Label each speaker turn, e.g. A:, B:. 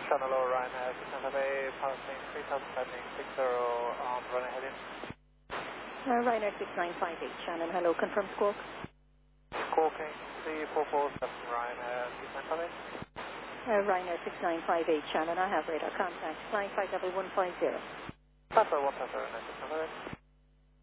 A: Channel lower Ryanair 698, passing 3000 landing 60, running heading.
B: Ryanair 6958, Shannon, hello, confirm squawk.
A: Squawking C447, Ryanair 6958.
B: Ryanair 6958, Shannon, I have radar contact, flying 51150.
A: Papa 1 Papa, 698.